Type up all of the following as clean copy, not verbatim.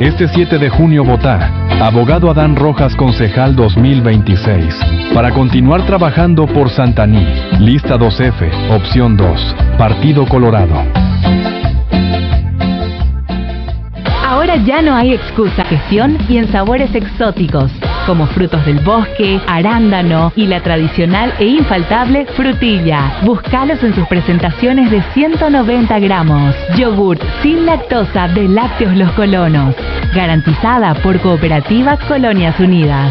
Este 7 de junio votá. Abogado Adán Rojas, concejal 2026. Para continuar trabajando por Santaní. Lista 2F, opción 2. Partido Colorado. Ahora ya no hay excusa. Gestión y en sabores exóticos, como frutos del bosque, arándano y la tradicional e infaltable frutilla. Búscalos en sus presentaciones de 190 gramos. Yogurt sin lactosa de Lácteos Los Colonos. Garantizada por Cooperativa Colonias Unidas.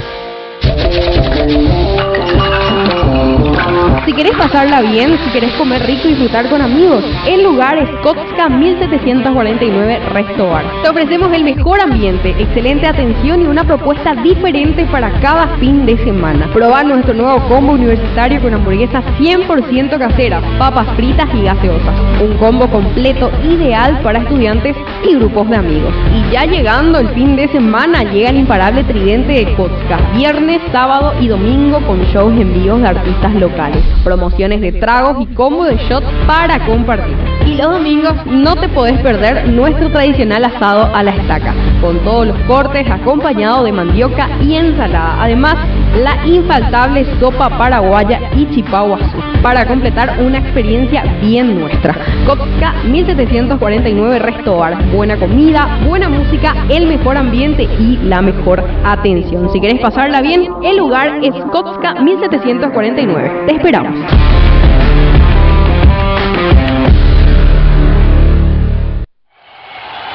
Si querés pasarla bien, si querés comer rico y disfrutar con amigos, el lugar es Kotska 1749 Resto Bar. Te ofrecemos el mejor ambiente, excelente atención y una propuesta diferente para cada fin de semana. Probá nuestro nuevo combo universitario con hamburguesas 100% caseras, papas fritas y gaseosas. Un combo completo ideal para estudiantes y grupos de amigos. Y ya llegando el fin de semana, llega el imparable tridente de Kotska. Viernes, sábado y domingo con shows en vivos de artistas locales. Promociones de tragos y combo de shots para compartir. Y los domingos no te podés perder nuestro tradicional asado a la estaca, con todos los cortes acompañado de mandioca y ensalada. Además, la infaltable sopa paraguaya y chipaguazú, para completar una experiencia bien nuestra. Kotska 1749 Resto Bar. Buena comida, buena música, el mejor ambiente y la mejor atención. Si querés pasarla bien, el lugar es Kotska 1749. Te esperamos.